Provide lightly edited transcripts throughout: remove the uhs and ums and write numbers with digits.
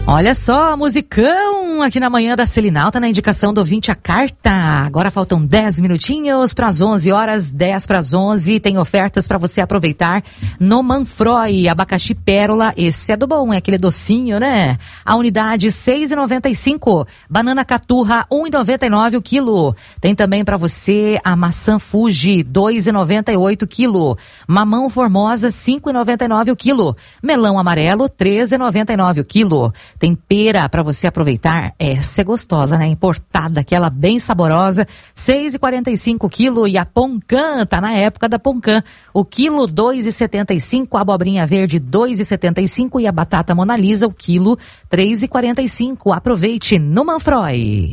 Olha só, musicão aqui na manhã da Selinalta, na indicação do ouvinte a carta. Agora faltam 10 minutinhos para as 11 horas, 10 para as 11. Tem ofertas para você aproveitar no Manfroy, abacaxi pérola. Esse é do bom, é aquele docinho, né? A unidade 6,95. Banana caturra 1,99 o quilo. Tem também para você a maçã Fuji 2,98 o quilo. Mamão Formosa 5,99 o quilo. Melão amarelo 13,99 o quilo. Tem pera para você aproveitar. Essa é gostosa, né? Importada, aquela bem saborosa. 6,45 o quilo. E a Poncã, tá na época da Poncã. O quilo 2,75. A abobrinha verde 2,75. E a batata Mona Lisa, o quilo 3,45. Aproveite no Manfroy.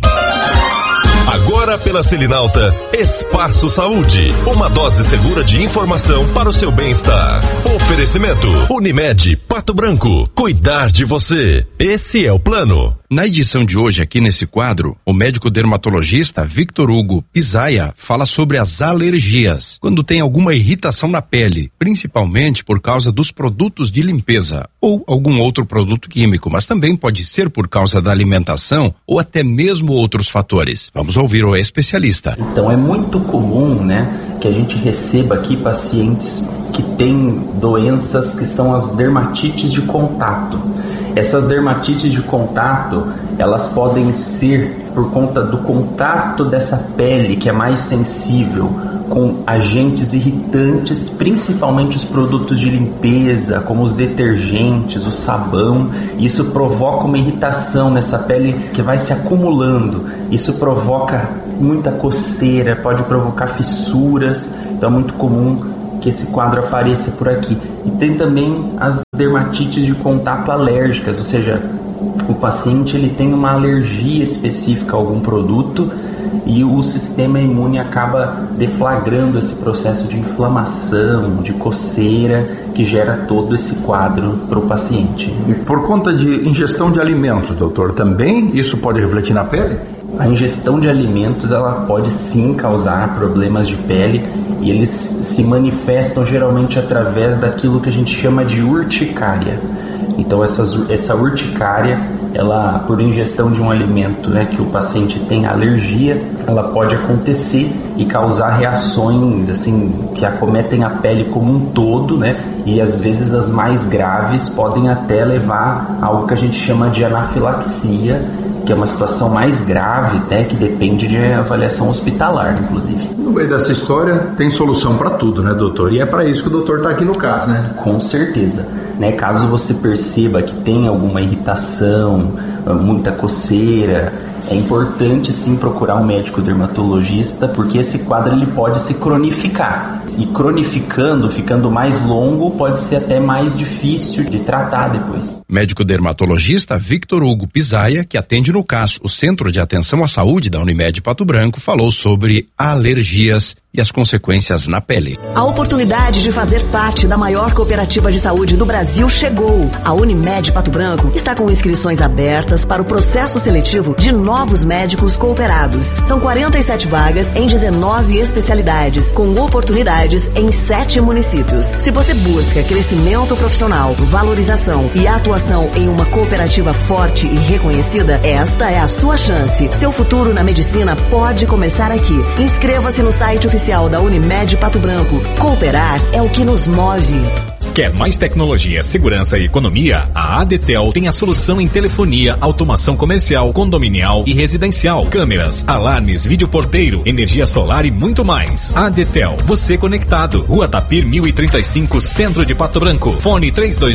Agora pela Selinalta, Espaço Saúde. Uma dose segura de informação para o seu bem-estar. Oferecimento Unimed Pato Branco. Cuidar de você. Esse é o plano. Na edição de hoje, aqui nesse quadro, o médico dermatologista Victor Hugo Pisaia fala sobre as alergias. Quando tem alguma irritação na pele, principalmente por causa dos produtos de limpeza ou algum outro produto químico, mas também pode ser por causa da alimentação ou até mesmo outros fatores. Vamos ouvir o especialista. Então é muito comum, né, que a gente receba aqui pacientes que têm doenças que são as dermatites de contato. Essas dermatites de contato, elas podem ser por conta do contato dessa pele que é mais sensível com agentes irritantes, principalmente os produtos de limpeza, como os detergentes, o sabão. Isso provoca uma irritação nessa pele que vai se acumulando. Isso provoca muita coceira, pode provocar fissuras. Então é muito comum que esse quadro apareça por aqui. E tem também as dermatites de contato alérgicas, ou seja, o paciente ele tem uma alergia específica a algum produto e o sistema imune acaba deflagrando esse processo de inflamação, de coceira, que gera todo esse quadro para o paciente. E por conta de ingestão de alimentos, doutor, também isso pode refletir na pele? A ingestão de alimentos, ela pode sim causar problemas de pele e eles se manifestam geralmente através daquilo que a gente chama de urticária. Então essa urticária, ela, por ingestão de um alimento, né, que o paciente tem alergia, ela pode acontecer e causar reações assim, que acometem a pele como um todo, né, e às vezes as mais graves podem até levar a algo que a gente chama de anafilaxia, que é uma situação mais grave, né, que depende de avaliação hospitalar, inclusive. No meio dessa história tem solução para tudo, né, doutor? E é para isso que o doutor está aqui no caso, né? Com certeza. Né, caso você perceba que tem alguma irritação, muita coceira, é importante sim procurar um médico dermatologista, porque esse quadro ele pode se cronificar. E cronificando, ficando mais longo, pode ser até mais difícil de tratar depois. Médico dermatologista Victor Hugo Pisaia, que atende no CAS, o Centro de Atenção à Saúde da Unimed Pato Branco, falou sobre alergias e as consequências na pele. A oportunidade de fazer parte da maior cooperativa de saúde do Brasil chegou. A Unimed Pato Branco está com inscrições abertas para o processo seletivo de novos médicos cooperados. São 47 vagas em 19 especialidades, com oportunidades em 7 municípios. Se você busca crescimento profissional, valorização e atuação em uma cooperativa forte e reconhecida, esta é a sua chance. Seu futuro na medicina pode começar aqui. Inscreva-se no site oficial da Unimed Pato Branco. Cooperar é o que nos move. Quer mais tecnologia, segurança e economia? A ADTEL tem a solução em telefonia, automação comercial, condominial e residencial, câmeras, alarmes, videoporteiro, energia solar e muito mais. ADTEL, você conectado. Rua Tapir 1035, Centro de Pato Branco. Fone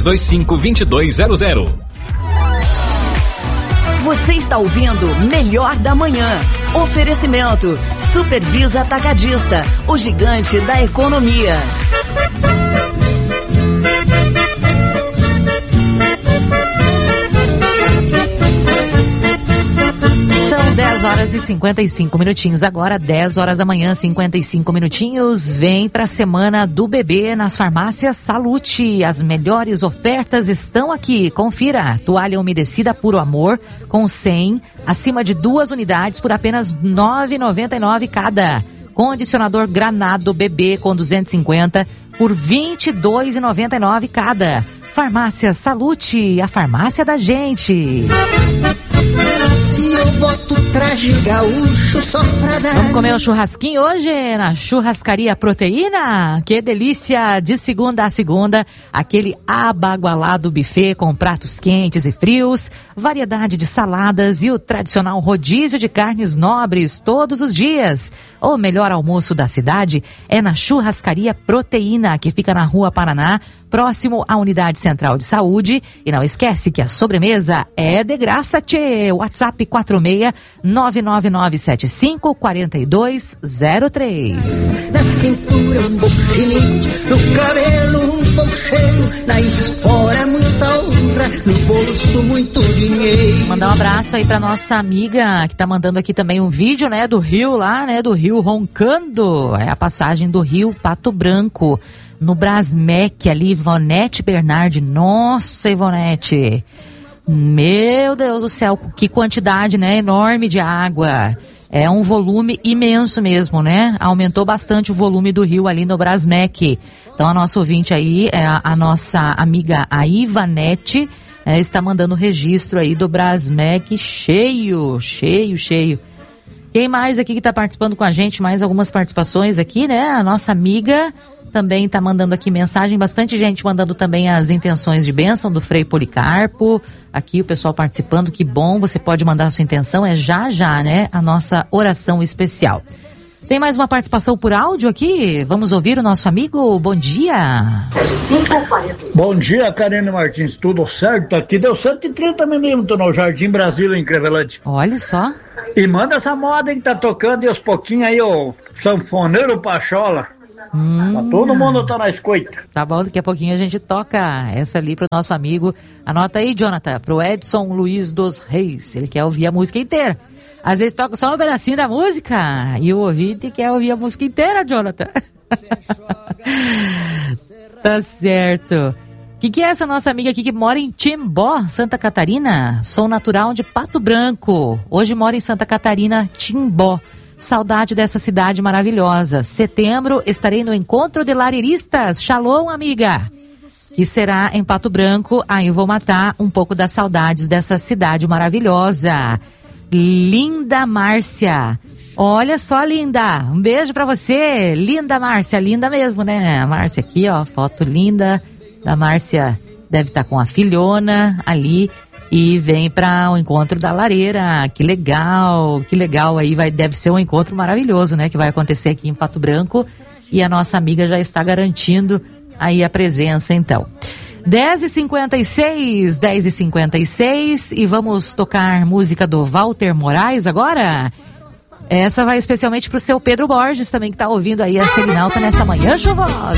3225-2200. Você está ouvindo Melhor da Manhã. Oferecimento Supervisa Atacadista, o gigante da economia. São 10 horas e 55 minutinhos. Agora, 10 horas da manhã, 55 minutinhos. Vem para a Semana do Bebê nas farmácias Salute. As melhores ofertas estão aqui. Confira. Toalha umedecida Puro Amor com 100, acima de 2 unidades por apenas R$ 9,99 cada. Condicionador Granado Bebê com 250 por R$ 22,99 cada. Farmácia Salute, a farmácia da gente. Se eu boto traje gaúcho só pra dar... Vamos comer um churrasquinho hoje na Churrascaria Proteína? Que delícia! De segunda a segunda, aquele abagualado buffet com pratos quentes e frios, variedade de saladas e o tradicional rodízio de carnes nobres todos os dias. O melhor almoço da cidade é na Churrascaria Proteína, que fica na Rua Paraná, próximo à Unidade Central de Saúde. E não esquece que a sobremesa é de graça, tchê! WhatsApp 46-9975-4203. Na cintura um boquinete, no cabelo um poncheiro, na espora muita honra, no bolso muito dinheiro. Mandar um abraço aí pra nossa amiga que tá mandando aqui também um vídeo, né, do rio lá, né, do rio roncando. É a passagem do rio Pato Branco, no Brasmec ali, Ivonete Bernardi. Nossa, Ivonete, meu Deus do céu, que quantidade, né, enorme de água. É um volume imenso mesmo, né? Aumentou bastante o volume do rio ali no Brasmec. Então a nossa ouvinte aí, a nossa amiga a Ivanete, está mandando registro aí do Brasmec cheio. Quem mais aqui que está participando com a gente? Mais algumas participações aqui, né? A nossa amiga também está mandando aqui mensagem, bastante gente mandando também as intenções de bênção do Frei Policarpo. Aqui o pessoal participando, que bom, você pode mandar a sua intenção, é já, né? A nossa oração especial. Tem mais uma participação por áudio aqui? Vamos ouvir o nosso amigo. Bom dia. Bom dia, Karine Martins. Tudo certo? Aqui deu 130 milímetros no Jardim Brasil, em Crevelante. Olha só. E manda essa moda que tá tocando e aos pouquinhos aí, o sanfoneiro Pachola. Todo mundo tá na escuta. Tá bom, daqui a pouquinho a gente toca essa ali pro nosso amigo. Anota aí, Jonathan, pro Edson Luiz dos Reis. Ele quer ouvir a música inteira. Às vezes toca só um pedacinho da música e o ouvinte quer ouvir a música inteira, Jonathan. Tá certo. Que é essa nossa amiga aqui que mora em Timbó, Santa Catarina? Sou natural de Pato Branco. Hoje moro em Santa Catarina, Timbó. Saudade dessa cidade maravilhosa. Setembro estarei no Encontro de Lareiristas. Shalom, amiga. Que será em Pato Branco. Aí vou matar um pouco das saudades dessa cidade maravilhosa. Linda Márcia. Olha só, linda. Um beijo pra você. Linda Márcia. Linda mesmo, né? A Márcia aqui, ó. Foto linda da Márcia. Deve estar com a filhona ali. E vem para o encontro da lareira. Que legal aí, deve ser um encontro maravilhoso, né? Que vai acontecer aqui em Pato Branco. E a nossa amiga já está garantindo aí a presença, então. 10h56, e vamos tocar música do Walter Moraes agora? Essa vai especialmente pro seu Pedro Borges também, que tá ouvindo aí a Selinalta nessa manhã chuvosa.